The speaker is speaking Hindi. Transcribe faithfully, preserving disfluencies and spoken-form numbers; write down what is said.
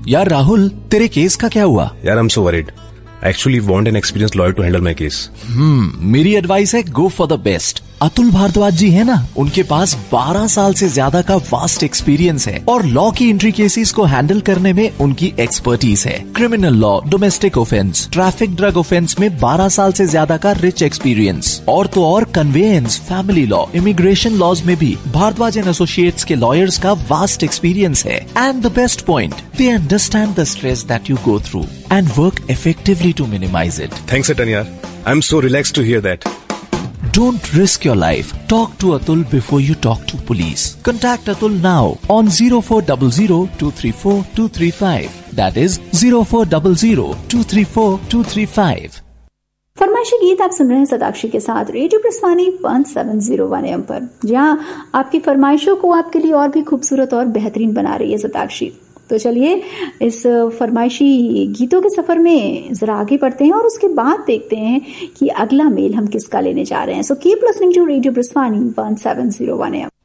यार राहुल, तेरे केस का क्या हुआ? यार I am so worried. I actually want an experienced lawyer to handle my case. हम्म मेरी एडवाइस है, go for the best. Atul Bhardwaj जी है ना, उनके पास बारह साल से ज्यादा का वास्ट एक्सपीरियंस है और लॉ की एंट्री केसेस को हैंडल करने में उनकी एक्सपर्टीज है. Criminal law, domestic offence, traffic, drug offence में बारह साल से ज्यादा का रिच एक्सपीरियंस. और तो और conveyance, family law, immigration laws में भी भारद्वाज एंड एसोसिएट्स के लॉयर्स का वास्ट एक्सपीरियंस है. And the best point, they understand the stress that you go through and work effectively to minimise it. Thanks Atan yaar. I'm so relaxed to hear that. Don't risk your life. Talk to Atul before you talk to police. Contact Atul now on zero four zero zero two three four two three five. That is zero four zero zero two three four two three five. फरमाइशी गीत आप सुन रहे हैं सदाक्षी के साथ radio प्रस्थानी one seven zero one M पर, जहां आपकी फरमाइशों को आपके लिए और भी खूबसूरत और बेहतरीन बना रही है सदाक्षी. तो चलिए इस फरमाइशी गीतों के सफर में जरा आगे बढ़ते हैं और उसके बाद देखते हैं कि अगला मेल हम किसका लेने जा रहे हैं. So keep listening to radio प्रस्थानी one seven zero one M.